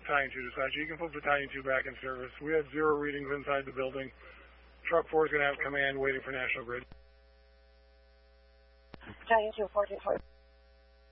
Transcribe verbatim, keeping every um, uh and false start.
Battalion two dispatch. You can put Battalion two back in service. We have zero readings inside the building. Truck four is going to have command waiting for National Grid. Battalion two, four two four.